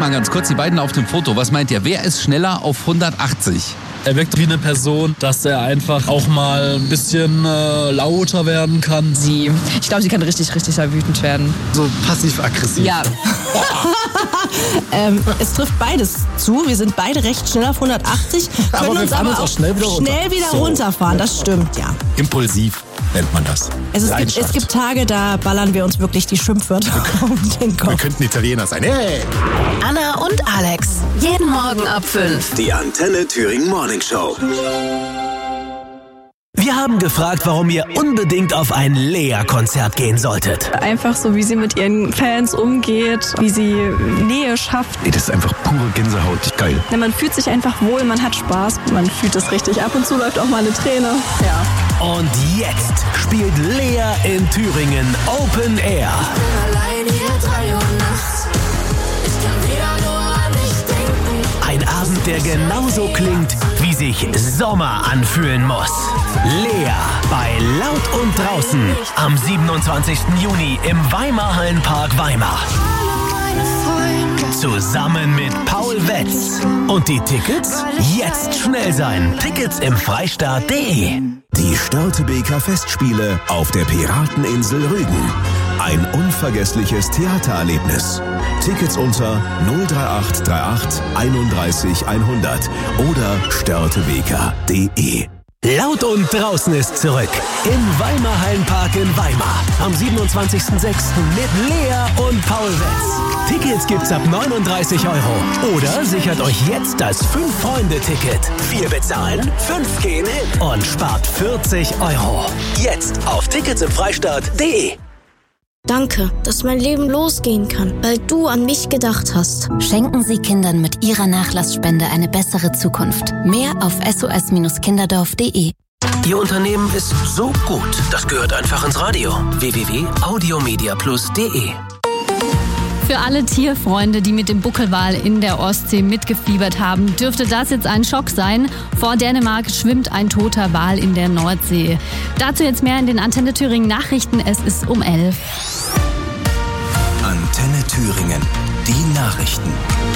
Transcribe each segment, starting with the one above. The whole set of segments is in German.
mal ganz kurz die beiden auf dem Foto. Was meint ihr? Wer ist schneller auf 180? Er wirkt wie eine Person, dass er einfach auch mal ein bisschen lauter werden kann. Sie. Ich glaube, sie kann richtig wütend werden. So passiv-aggressiv. Ja. Es trifft beides zu. Wir sind beide recht schnell auf 180. Aber wir fahren uns auch schnell wieder runterfahren. Das stimmt, ja. Impulsiv nennt man das. Es gibt Tage, da ballern wir uns wirklich die Schimpfwörter um den Kopf. Wir könnten Italiener sein. Hey! Anna und Alex. Jeden Morgen ab 5. Die Antenne Thüringen Morning Show. Wir haben gefragt, warum ihr unbedingt auf ein Lea-Konzert gehen solltet. Einfach so, wie sie mit ihren Fans umgeht, wie sie Nähe schafft. Das ist einfach pure Gänsehaut. Geil. Ja, man fühlt sich einfach wohl, man hat Spaß, man fühlt es richtig. Ab und zu läuft auch mal eine Träne. Ja. Und jetzt spielt Lea in Thüringen Open Air. Ich bin allein hier 3 Uhr nachts. Ich kann wieder nur an dich denken. Ein Abend, der genauso klingt, wie sich Sommer anfühlen muss. Lea bei Laut und Draußen am 27. Juni im Weimar-Hallenpark Weimar. Zusammen mit Paul Wetz. Und die Tickets? Jetzt schnell sein. Tickets im Freistaat.de. Die Störtebeker Festspiele auf der Pirateninsel Rügen. Ein unvergessliches Theatererlebnis. Tickets unter 03838 31 100 oder störtebeker.de. Laut und Draußen ist zurück im Weimar-Hallenpark in Weimar am 27.06. mit Lea und Paul Wetz. Tickets gibt's ab 39 € oder sichert euch jetzt das 5-Freunde-Ticket. 4 bezahlen, 5 gehen hin und spart 40 €. Jetzt auf ticketsimfreistaat.de. Danke, dass mein Leben losgehen kann, weil du an mich gedacht hast. Schenken Sie Kindern mit Ihrer Nachlassspende eine bessere Zukunft. Mehr auf sos-kinderdorf.de. Ihr Unternehmen ist so gut, das gehört einfach ins Radio. www.audiomediaplus.de. Für alle Tierfreunde, die mit dem Buckelwal in der Ostsee mitgefiebert haben, dürfte das jetzt ein Schock sein. Vor Dänemark schwimmt ein toter Wal in der Nordsee. Dazu jetzt mehr in den Antenne Thüringen Nachrichten. Es ist um 11. Antenne Thüringen, die Nachrichten.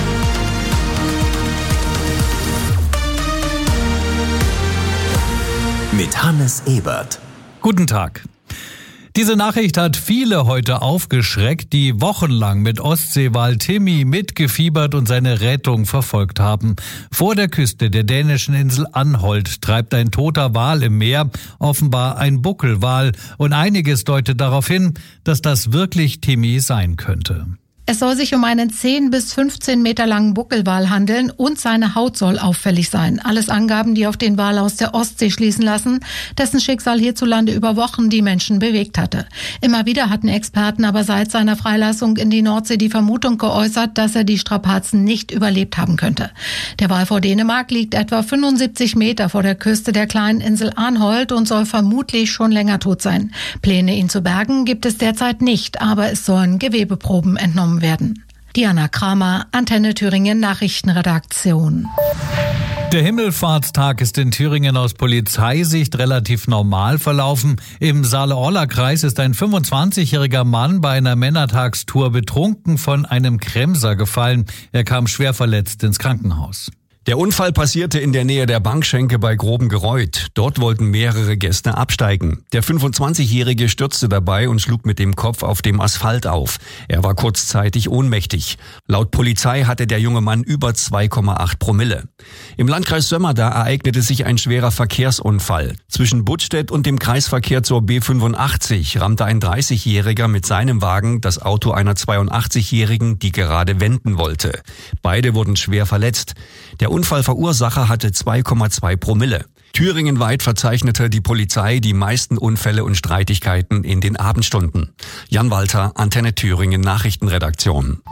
Mit Hannes Ebert. Guten Tag. Diese Nachricht hat viele heute aufgeschreckt, die wochenlang mit Ostseewal Timmy mitgefiebert und seine Rettung verfolgt haben. Vor der Küste der dänischen Insel Anholt treibt ein toter Wal im Meer, offenbar ein Buckelwal, und einiges deutet darauf hin, dass das wirklich Timmy sein könnte. Es soll sich um einen 10 bis 15 Meter langen Buckelwal handeln und seine Haut soll auffällig sein. Alles Angaben, die auf den Wal aus der Ostsee schließen lassen, dessen Schicksal hierzulande über Wochen die Menschen bewegt hatte. Immer wieder hatten Experten aber seit seiner Freilassung in die Nordsee die Vermutung geäußert, dass er die Strapazen nicht überlebt haben könnte. Der Wal vor Dänemark liegt etwa 75 Meter vor der Küste der kleinen Insel Anholt und soll vermutlich schon länger tot sein. Pläne, ihn zu bergen, gibt es derzeit nicht, aber es sollen Gewebeproben entnommen werden. Diana Kramer, Antenne Thüringen Nachrichtenredaktion. Der Himmelfahrtstag ist in Thüringen aus Polizeisicht relativ normal verlaufen. Im Saale-Orla-Kreis ist ein 25-jähriger Mann bei einer Männertagstour betrunken von einem Kremser gefallen. Er kam schwer verletzt ins Krankenhaus. Der Unfall passierte in der Nähe der Bankschenke bei Grobengereuth. Dort wollten mehrere Gäste absteigen. Der 25-Jährige stürzte dabei und schlug mit dem Kopf auf dem Asphalt auf. Er war kurzzeitig ohnmächtig. Laut Polizei hatte der junge Mann über 2,8 Promille. Im Landkreis Sömmerda ereignete sich ein schwerer Verkehrsunfall. Zwischen Buttstedt und dem Kreisverkehr zur B85 rammte ein 30-Jähriger mit seinem Wagen das Auto einer 82-Jährigen, die gerade wenden wollte. Beide wurden schwer verletzt. Der Unfallverursacher hatte 2,2 Promille. Thüringenweit verzeichnete die Polizei die meisten Unfälle und Streitigkeiten in den Abendstunden. Jan Walter, Antenne Thüringen Nachrichtenredaktion.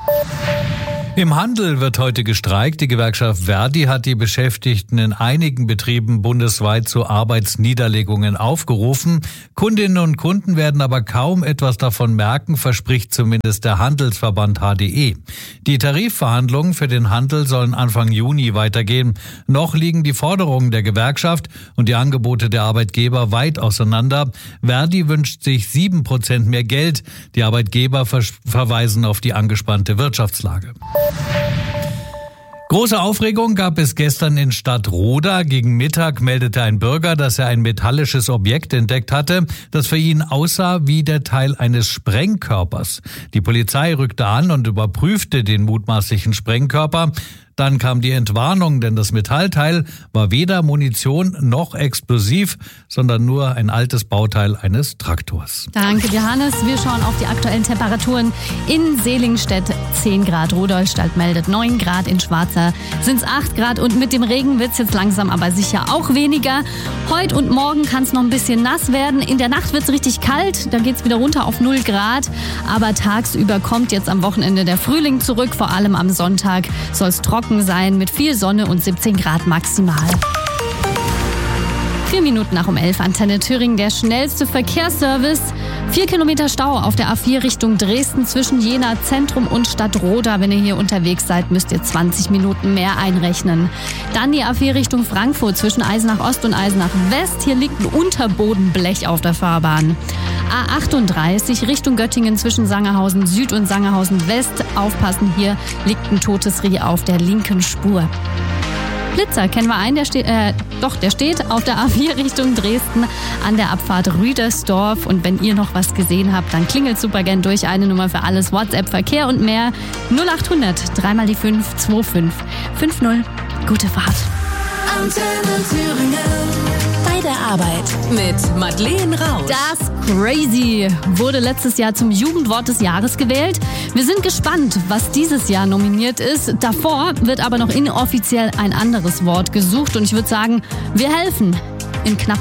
Im Handel wird heute gestreikt. Die Gewerkschaft Verdi hat die Beschäftigten in einigen Betrieben bundesweit zu Arbeitsniederlegungen aufgerufen. Kundinnen und Kunden werden aber kaum etwas davon merken, verspricht zumindest der Handelsverband HDE. Die Tarifverhandlungen für den Handel sollen Anfang Juni weitergehen. Noch liegen die Forderungen der Gewerkschaft und die Angebote der Arbeitgeber weit auseinander. Verdi wünscht sich 7% mehr Geld. Die Arbeitgeber verweisen auf die angespannte Wirtschaftslage. Große Aufregung gab es gestern in Stadtroda. Gegen Mittag meldete ein Bürger, dass er ein metallisches Objekt entdeckt hatte, das für ihn aussah wie der Teil eines Sprengkörpers. Die Polizei rückte an und überprüfte den mutmaßlichen Sprengkörper. Dann kam die Entwarnung, denn das Metallteil war weder Munition noch explosiv, sondern nur ein altes Bauteil eines Traktors. Danke dir, Hannes. Wir schauen auf die aktuellen Temperaturen. In Selingstedt 10 Grad, Rudolstadt meldet 9 Grad, in Schwarza sind es 8 Grad und mit dem Regen wird es jetzt langsam aber sicher auch weniger. Heute und morgen kann es noch ein bisschen nass werden. In der Nacht wird es richtig kalt, da geht es wieder runter auf 0 Grad. Aber tagsüber kommt jetzt am Wochenende der Frühling zurück, vor allem am Sonntag soll es trocken sein mit viel Sonne und 17 Grad maximal. 4 Minuten nach 11, Antenne Thüringen, der schnellste Verkehrsservice. 4 Kilometer Stau auf der A4 Richtung Dresden zwischen Jena Zentrum und Stadtroda. Wenn ihr hier unterwegs seid, müsst ihr 20 Minuten mehr einrechnen. Dann die A4 Richtung Frankfurt zwischen Eisenach Ost und Eisenach West. Hier liegt ein Unterbodenblech auf der Fahrbahn. A38 Richtung Göttingen zwischen Sangerhausen Süd und Sangerhausen West. Aufpassen, hier liegt ein totes Reh auf der linken Spur. Blitzer kennen wir einen, der steht auf der A4 Richtung Dresden an der Abfahrt Rüdersdorf. Und wenn ihr noch was gesehen habt, dann klingelt super gern durch. Eine Nummer für alles, WhatsApp, Verkehr und mehr. 0800 3 mal die 5 25 50. Gute Fahrt. Antenne Thüringen. Bei der Arbeit mit Madeleine Rausch. Das Crazy wurde letztes Jahr zum Jugendwort des Jahres gewählt. Wir sind gespannt, was dieses Jahr nominiert ist. Davor wird aber noch inoffiziell ein anderes Wort gesucht. Und ich würde sagen, wir helfen in knapp